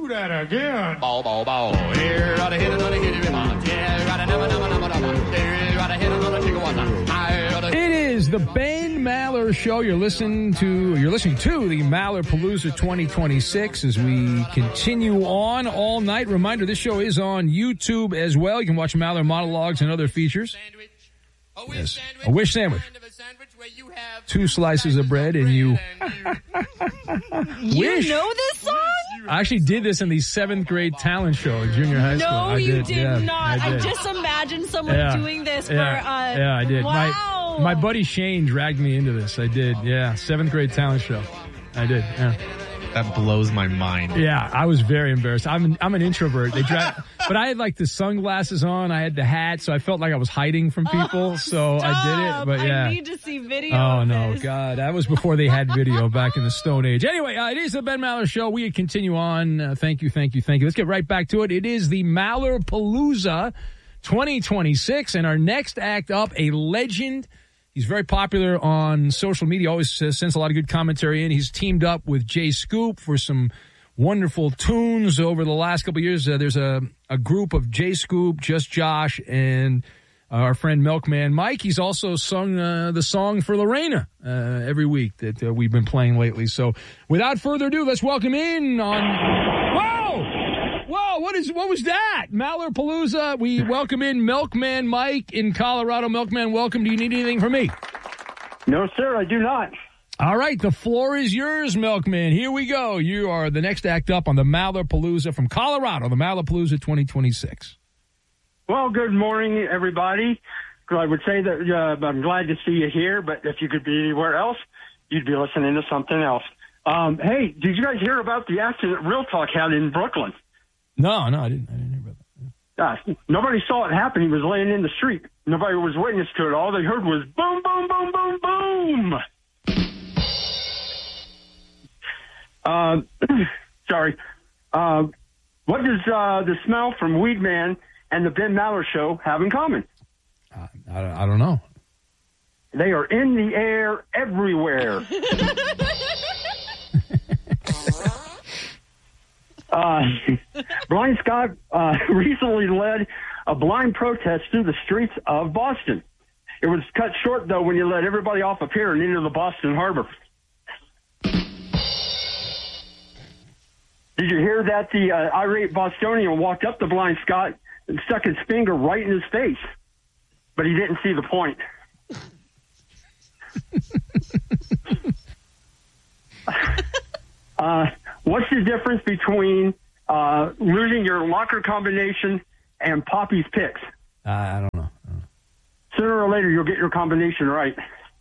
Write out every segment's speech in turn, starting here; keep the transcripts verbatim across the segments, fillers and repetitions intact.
Do that again. Bow, bow, bow. Here, right ahead, another hit, hit, yeah, right ahead, another, another, another. Here, right ahead, another chicken water. It is the Ben Maller Show. You're listening to you're listening to the Mallerpalooza twenty twenty-six as we continue on all night. Reminder: this show is on YouTube as well. You can watch Maller monologues and other features. Yes. A wish sandwich. Two slices of bread and you. You wish. know this song? I actually did this in the seventh grade talent show in junior high school. No, I you did, did yeah, not. I, I did. just imagined someone Yeah. doing this yeah. for uh Yeah, I did. Wow. My, my buddy Shane dragged me into this. I did. Yeah. Seventh grade talent show. I did. Yeah. That blows my mind. Yeah, I was very embarrassed. I'm an, I'm an introvert. They dragged, but I had like the sunglasses on. I had the hat, so I felt like I was hiding from people. Oh, so I did it. But yeah. I need to see video. Oh, of no, this. God. That was before they had video back in the Stone Age. Anyway, uh, it is the Ben Maller Show. We continue on. Uh, thank you, thank you, thank you. Let's get right back to it. It is the Mallerpalooza twenty twenty-six, and our next act up, a legend. He's very popular on social media, always uh, sends a lot of good commentary in. He's teamed up with Jay Scoop for some wonderful tunes over the last couple of years. Uh, there's a, a group of Jay Scoop, Just Josh, and uh, our friend Milkman Mike. He's also sung uh, the song for Lorena uh, every week that uh, we've been playing lately. So without further ado, let's welcome in on... Whoa! Whoa, what is what was that? Mallerpalooza. We welcome in Milkman Mike in Colorado. Milkman, welcome. Do you need anything from me? No, sir, I do not. All right, the floor is yours, Milkman. Here we go. You are the next act up on the Mallerpalooza from Colorado, the Mallerpalooza twenty twenty-six. Well, good morning, everybody. I would say that uh, I'm glad to see you here, but if you could be anywhere else, you'd be listening to something else. Um, hey, did you guys hear about the accident Real Talk had in Brooklyn? No, no, I didn't. I didn't hear about that. Uh, nobody saw it happen. He was laying in the street. Nobody was witness to it. All they heard was boom, boom, boom, boom, boom. Uh, sorry. Uh, what does uh, the smell from Weed Man and the Ben Maller Show have in common? Uh, I, I don't know. They are in the air everywhere. Uh, Brian Scott uh, recently led a blind protest through the streets of Boston. It was cut short, though, when you let everybody off a pier and into the Boston Harbor. Did you hear that the uh, irate Bostonian walked up to Blind Scott and stuck his finger right in his face? But he didn't see the point. uh, what's the difference between uh, losing your locker combination and Poppy's picks? Uh, I don't know. I don't know. Sooner or later, you'll get your combination right.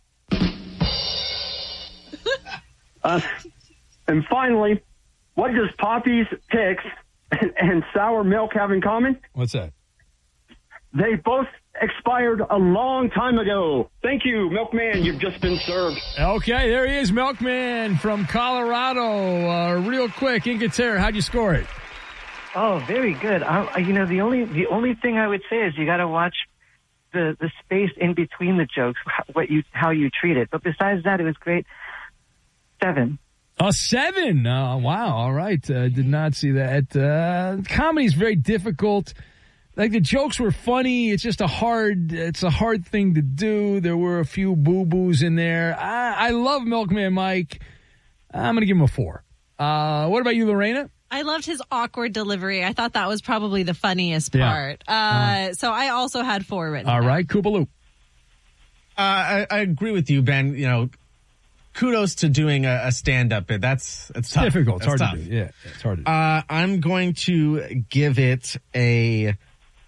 uh, and finally, what does Poppy's picks and, and sour milk have in common? What's that? They both expired a long time ago. Thank you, Milkman. You've just been served. Okay, there he is, Milkman from Colorado. Uh, real quick, Ingater, how'd you score it? Oh, very good. I, you know, the only the only thing I would say is you got to watch the the space in between the jokes, what you how you treat it. But besides that, it was great. Seven. A seven. Uh, wow. All right. Uh, did not see that. Uh, comedy is very difficult. Like the jokes were funny. It's just a hard, it's a hard thing to do. There were a few boo-boos in there. I, I love Milkman Mike. I'm going to give him a four. Uh, what about you, Lorena? I loved his awkward delivery. I thought that was probably the funniest Yeah. part. Uh, uh, so I also had four written. All down. right. Koopaloo. Uh, I, I agree with you, Ben. You know, kudos to doing a, a stand-up bit. That's it's tough. Difficult. It's That's hard tough. to do. Yeah. It's hard to do. Uh, I'm going to give it a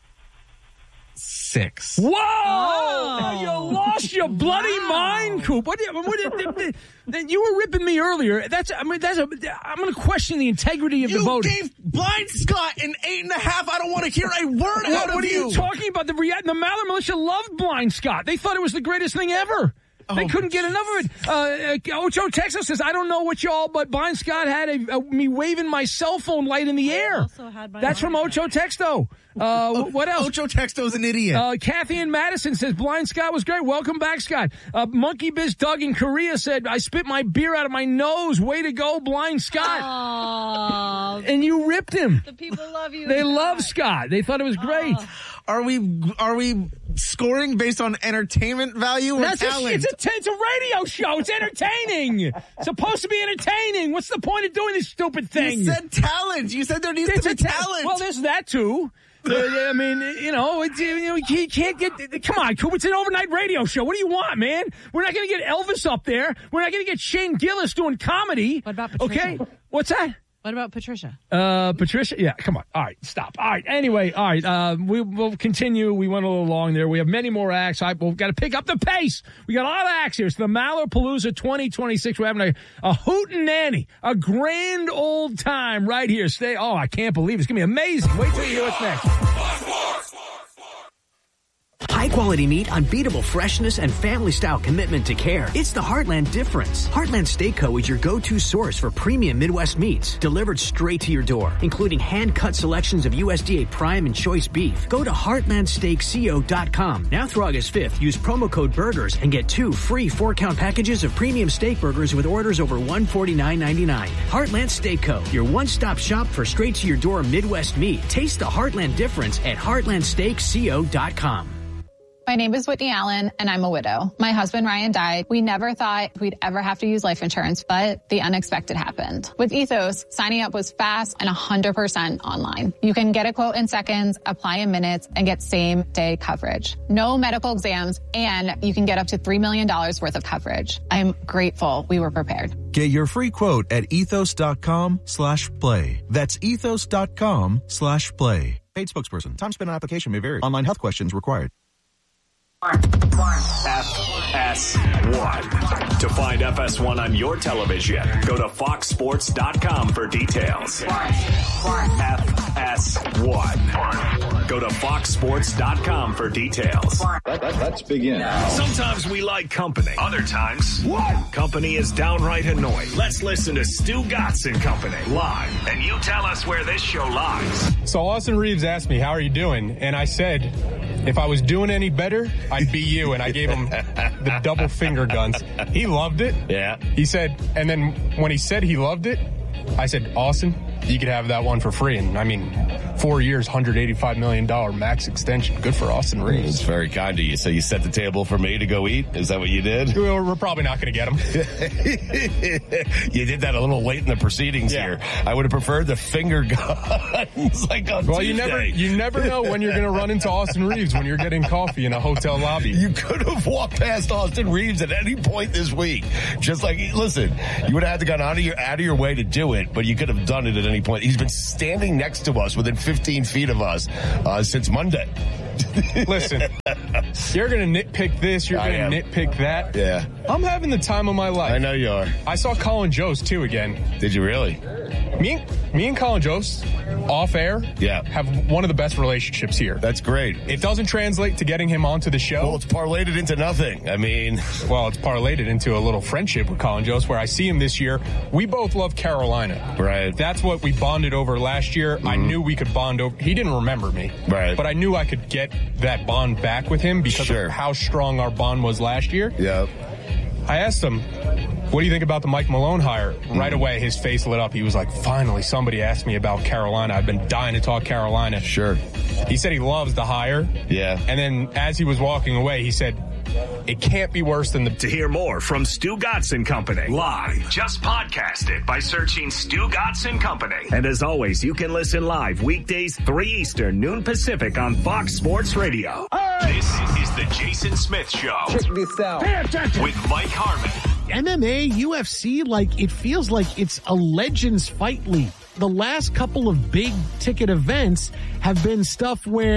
six. Whoa! Oh. You lost your bloody Wow. mind, Coop. What? What? what you were ripping me earlier. That's. I mean, that's a. I'm going to question the integrity of You the voting. gave Blind Scott an eight and a half. I don't want to hear a word What, out of what are you talking about? The, rea- the Maller Militia loved Blind Scott. They thought it was the greatest thing ever. They Oh, couldn't get enough of it. Uh, uh, Ocho Texas says, I don't know what y'all, but Brian Scott had a, a, me waving my cell phone light in the air. also had my That's from Ocho Texto. Uh, what else? Ocho Texto's an idiot. Uh, Kathy in Madison says, Blind Scott was great. Welcome back, Scott. Uh, Monkey Biz Doug in Korea said, I spit my beer out of my nose. Way to go, Blind Scott. Aww, And you ripped him. the people love you. They love Scott. They thought it was great. Are we are we scoring based on entertainment value or That's a, talent? it's, a, it's a radio show. It's entertaining. It's supposed to be entertaining. What's the point of doing this stupid thing? You said talent. You said there needs It's to a be ta- talent. Well, there's that too. Uh, I mean, you know, it's, you know, you can't get. Come on, Coop. It's an overnight radio show. What do you want, man? We're not going to get Elvis up there. We're not going to get Shane Gillis doing comedy. What about Patricia? Okay, what's that? What about Patricia? Uh, Patricia, yeah, come on. All right, stop. All right, anyway, all right, uh, we, we'll continue. We went a little long there. We have many more acts. I, we've got to pick up the pace. We got a lot of acts here. It's the Malapalooza twenty twenty-six. We're having a, a hootenanny, a grand old time right here. Stay, oh, I can't believe it. It's going to be amazing. Wait till you hear what's next. High quality meat, unbeatable freshness, and family style commitment to care. It's the Heartland difference. Heartland Steak Co. is your go-to source for premium Midwest meats, delivered straight to your door, including hand-cut selections of U S D A prime and choice beef. Go to heartland steak co dot com. Now through August fifth, use promo code BURGERS and get two free four-count packages of premium steak burgers with orders over one hundred forty-nine ninety-nine. Heartland Steak Co., your one-stop shop for straight-to-your-door Midwest meat. Taste the Heartland difference at heartland steak co dot com. My name is Whitney Allen, and I'm a widow. My husband, Ryan, died. We never thought we'd ever have to use life insurance, but the unexpected happened. With Ethos, signing up was fast and one hundred percent online. You can get a quote in seconds, apply in minutes, and get same-day coverage. No medical exams, and you can get up to three million dollars worth of coverage. I'm grateful we were prepared. Get your free quote at ethos.com slash play. That's ethos.com slash play. Paid spokesperson. Time spent on application may vary. Online health questions required. F S one. To find F S one on your television, go to fox sports dot com for details. F S one. Go to fox sports dot com for details. Let, let, let's begin. Sometimes we like company. Other times, what? Company is downright annoying. Let's listen to Stu Gatz and Company live, and you tell us where this show lies. So Austin Reeves asked me, how are you doing? And I said, if I was doing any better, I'd be you. And I gave him the double finger guns. He loved it. Yeah. He said, and then when he said he loved it, I said, Austin, you could have that one for free. And I mean, four years, one hundred eighty-five million dollars max extension. Good for Austin Reeves. It's very kind of you. So you set the table for me to go eat? Is that what you did? Well, we're probably not going to get him. You did that a little late in the proceedings Yeah. here. I would have preferred the finger guns like on Well, Tuesday. you never, you never know when you're going to run into Austin Reeves when you're getting coffee in a hotel lobby. You could have walked past Austin Reeves at any point this week. Just like, listen, you would have had to gone out of your, out of your way to do it, but you could have done it at any point. He's been standing next to us within fifteen feet of us uh, since Monday. Listen, you're going to nitpick this, you're I going to am. nitpick that. Yeah. I'm having the time of my life. I know you are. I saw Colin Jost, too, again. Did you really? Me and, me and Colin Jost, off air, Yeah. have one of the best relationships here. That's great. It doesn't translate to getting him onto the show. Well, it's parlayed it into nothing. I mean, Well, it's parlayed it into a little friendship with Colin Jost, where I see him this year. We both love Carolina. Right. That's what we bonded over last year. I knew we could bond over. He didn't remember me. Right. But I knew I could get that bond back with him because Sure. of how strong our bond was last year. yeah. I asked him, what do you think about the Mike Malone hire? Right away, his face lit up. He was like, finally, somebody asked me about Carolina. I've been dying to talk Carolina. Sure. He said he loves the hire. Yeah. And then as he was walking away, he said, it can't be worse than the... To hear more from Stu Gatz and Company live, just podcast it by searching Stu Gatz and Company. And as always, you can listen live weekdays three Eastern, noon Pacific on Fox Sports Radio. This is the Jason Smith Show. Check this out. With Mike Harmon. M M A, U F C, like it feels like it's a Legends Fight League. The last couple of big ticket events have been stuff where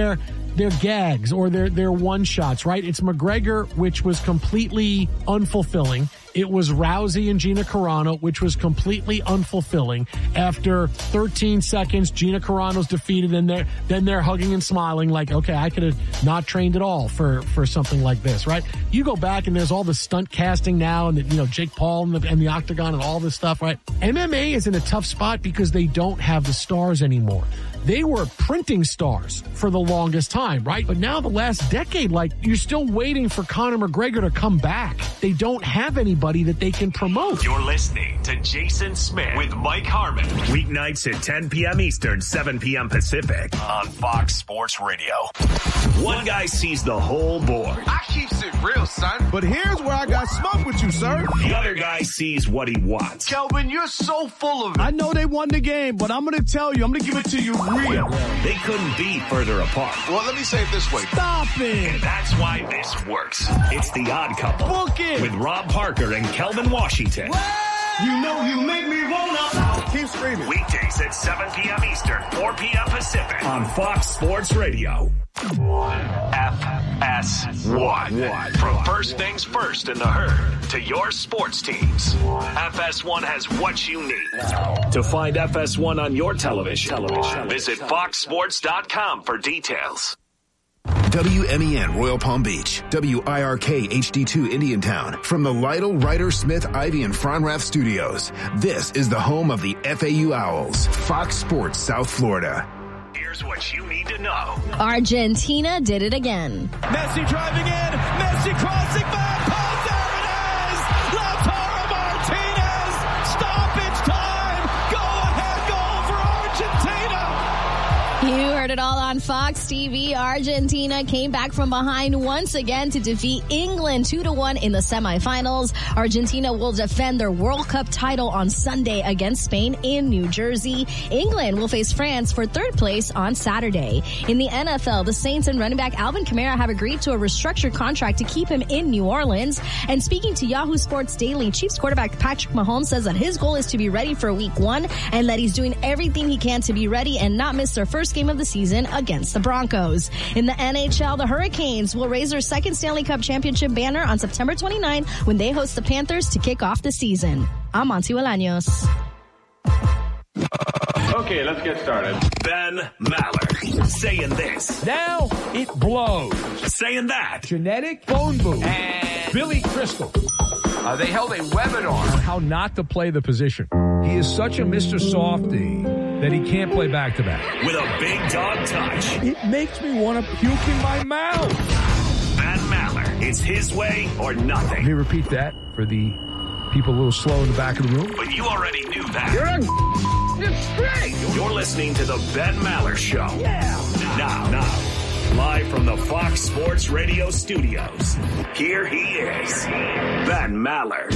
their gags or their, their one-shots, right? It's McGregor, which was completely unfulfilling. It was Rousey and Gina Carano, which was completely unfulfilling. After thirteen seconds, Gina Carano's defeated, and they're, then they're hugging and smiling like, okay, I could have not trained at all for, for something like this, right? You go back and there's all the stunt casting now and, the, you know, Jake Paul and the, and the Octagon and all this stuff, right? M M A is in a tough spot because they don't have the stars anymore. They were printing stars for the longest time, right? But now the last decade, like, you're still waiting for Conor McGregor to come back. They don't have anybody that they can promote. You're listening to Jason Smith with Mike Harmon. Weeknights at ten p.m. Eastern, seven p.m. Pacific on Fox Sports Radio. One guy sees the whole board. I keeps it real, son. But here's where I got smoke with you, sir. The other guy sees what he wants. Kelvin, you're so full of it. I know they won the game, but I'm going to tell you, I'm going to give it to you real. They couldn't be further apart. Well, let me say it this way. Stop it. And that's why this works. It's The Odd Couple. Book it. With Rob Parker and Kelvin Washington. What? You know you make me wanna. Keep screaming. Weekdays at seven p.m. Eastern, four p.m. Pacific on Fox Sports Radio. F S one. From first things first in the herd to your sports teams, F S one has what you need. To find F S one on your television, television. visit fox sports dot com for details. W M E N Royal Palm Beach, W I R K H D two Indiantown, from the Lytle, Ryder, Smith, Ivy, and Fronrath studios. This is the home of the F A U Owls, Fox Sports South Florida. Here's what you need to know. Argentina did it again. Messi driving in, Messi crossing back, pass, there it is! Lautaro Martinez, stoppage time, go ahead goal for Argentina! You heard it all on Fox T V. Argentina came back from behind once again to defeat England two to one in the semifinals. Argentina will defend their World Cup title on Sunday against Spain in New Jersey. England will face France for third place on Saturday. In the N F L, the Saints and running back Alvin Kamara have agreed to a restructured contract to keep him in New Orleans. And speaking to Yahoo Sports Daily, Chiefs quarterback Patrick Mahomes says that his goal is to be ready for week one and that he's doing everything he can to be ready and not miss their first game of the season against the Broncos. In the N H L, the Hurricanes will raise their second Stanley Cup championship banner on September twenty-ninth when they host the Panthers to kick off the season. I'm Monty Bolaños. Okay, let's get started. Ben Maller saying this. Now it blows. Saying that. Genetic phone booth. And Billy Crystal. Uh, they held a webinar on how not to play the position. He is such a Mister Softy that he can't play back-to-back. With a big dog touch. It makes me want to puke in my mouth. Ben Maller. It's his way or nothing. Let me repeat that for the people a little slow in the back of the room. But you already knew that. You're a You're straight. You're listening to the Ben Maller Show. Yeah. Now, now, live from the Fox Sports Radio studios, here he is, Ben Maller.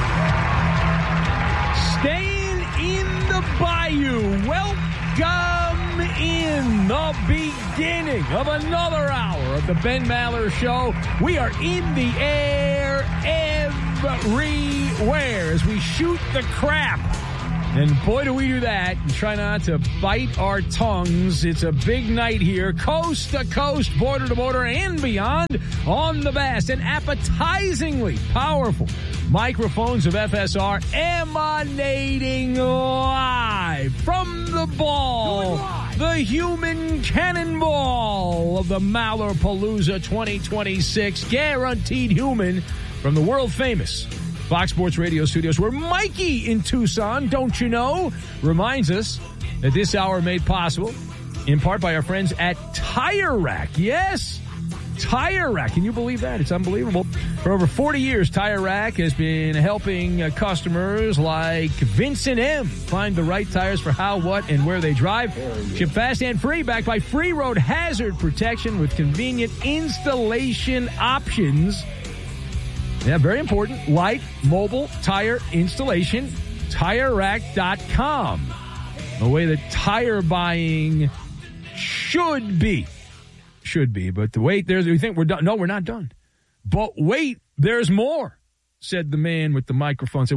Staying in the bayou. Welcome in the beginning of another hour of the Ben Maller Show. We are in the air everywhere as we shoot the crap. And boy, do we do that and try not to bite our tongues. It's a big night here, coast to coast, border to border, and beyond on the vast and appetizingly powerful microphones of F S R emanating live from the ball, the human cannonball of the Mallerpalooza twenty twenty-six, guaranteed human from the world-famous Fox Sports Radio studios, where Mikey in Tucson, don't you know, reminds us that this hour made possible in part by our friends at Tire Rack. Yes, Tire Rack. Can you believe that? It's unbelievable. For over forty years, Tire Rack has been helping uh, customers like Vincent M. find the right tires for how, what, and where they drive. Ship fast and free, backed by free road hazard protection with convenient installation options. Yeah, very important. Light, mobile, tire installation. Tire Rack dot com. The way that tire buying should be. Should be. But the wait, there's, we think we're done. No, we're not done. But wait, there's more, said the man with the microphone. Said, wait,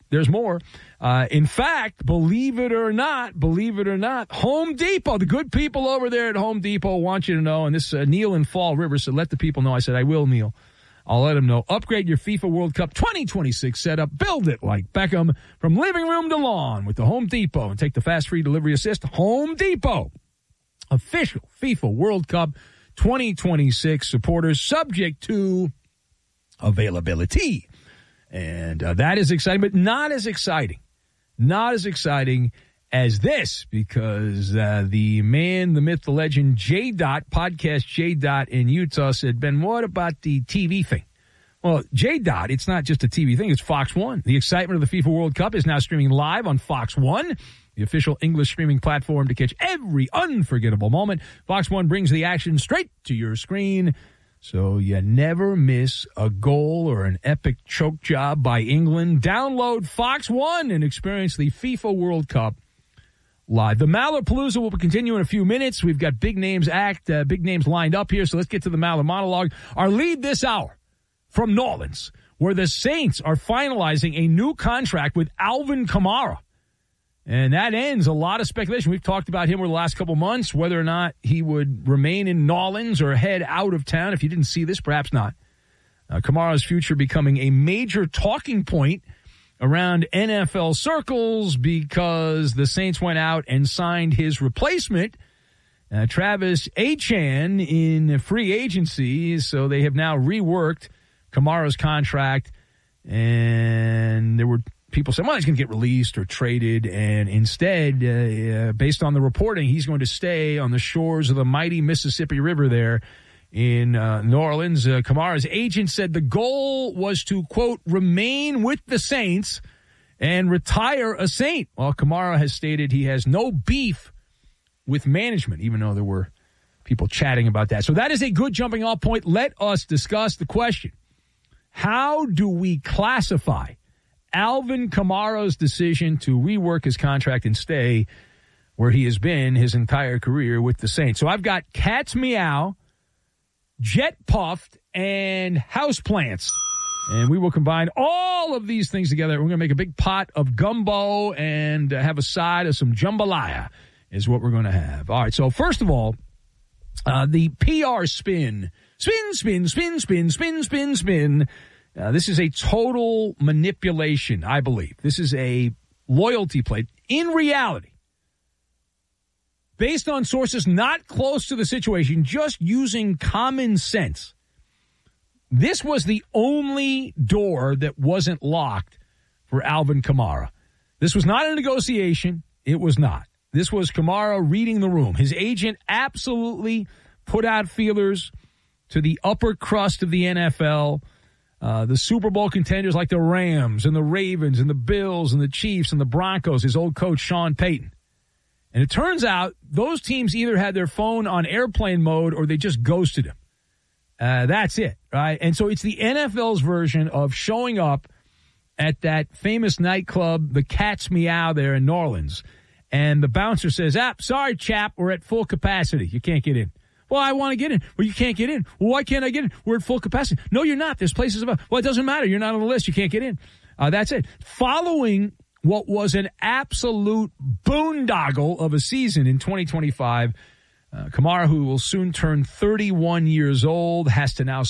there's more. Uh, in fact, believe it or not, believe it or not, Home Depot, the good people over there at Home Depot want you to know, and this uh, Neil in Fall River said, let the people know. I said, I will, Neil. I'll let them know. Upgrade your FIFA World Cup twenty twenty-six setup. Build it like Beckham from living room to lawn with the Home Depot and take the fast free delivery assist. Home Depot, official FIFA World Cup twenty twenty-six supporters, subject to availability. And uh, that is exciting, but not as exciting. Not as exciting as this, because uh, the man, the myth, the legend, J. Dot, podcast J. Dot in Utah said, Ben, what about the T V thing? Well, J. Dot, it's not just a T V thing, it's Fox One. The excitement of the FIFA World Cup is now streaming live on Fox One, the official English streaming platform to catch every unforgettable moment. Fox One brings the action straight to your screen, so you never miss a goal or an epic choke job by England. Download Fox One and experience the FIFA World Cup live. The Mallerpalooza will continue in a few minutes. We've got big names act, uh, big names lined up here, so let's get to the Maller monologue. Our lead this hour from New Orleans, where the Saints are finalizing a new contract with Alvin Kamara. And that ends a lot of speculation. We've talked about him over the last couple months, whether or not he would remain in New Orleans or head out of town. If you didn't see this, perhaps not. Uh, Kamara's future becoming a major talking point around N F L circles because the Saints went out and signed his replacement, uh, Travis Etienne, in free agency. So they have now reworked Kamara's contract, and there were people saying, well, he's going to get released or traded, and instead, uh, uh, based on the reporting, he's going to stay on the shores of the mighty Mississippi River there in uh, New Orleans. Uh, Kamara's agent said the goal was to, quote, remain with the Saints and retire a Saint. Well, Kamara has stated he has no beef with management, even though there were people chatting about that. So that is a good jumping off point. Let us discuss the question. How do we classify Alvin Kamara's decision to rework his contract and stay where he has been his entire career with the Saints? So I've got Cat's Meow, Jet Puffed, and Houseplants. And we will combine all of these things together. We're going to make a big pot of gumbo and uh, have a side of some jambalaya is what we're going to have. All right, so first of all, uh, the P R spin. Spin, spin, spin, spin, spin, spin, spin. Uh, this is a total manipulation, I believe. This is a loyalty play. In reality, based on sources not close to the situation, just using common sense, this was the only door that wasn't locked for Alvin Kamara. This was not a negotiation. It was not. This was Kamara reading the room. His agent absolutely put out feelers to the upper crust of the N F L, uh, the Super Bowl contenders like the Rams and the Ravens and the Bills and the Chiefs and the Broncos, his old coach Sean Payton. And it turns out those teams either had their phone on airplane mode or they just ghosted him. Uh, that's it, right? And so it's the N F L's version of showing up at that famous nightclub, the Cat's Meow there in New Orleans, and the bouncer says, ah, sorry, chap, we're at full capacity. You can't get in. Well, I want to get in. Well, you can't get in. Well, why can't I get in? We're at full capacity. No, you're not. There's places about. Well, it doesn't matter. You're not on the list. You can't get in. Uh, that's it. Following what was an absolute boondoggle of a season in twenty twenty-five, uh, Kamara, who will soon turn thirty-one years old, has to now